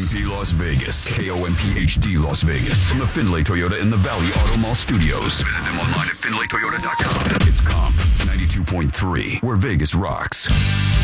KOMP Las Vegas. KOMP-HD Las Vegas. From the Findlay Toyota in the Valley Auto Mall Studios. Visit them online at FindlayToyota.com. It's KOMP 92.3, where Vegas rocks.